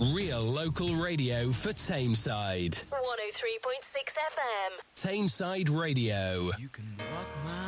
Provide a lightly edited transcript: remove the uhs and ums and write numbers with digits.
Real local radio for Tameside. 103.6 FM. Tameside Radio. You can rock my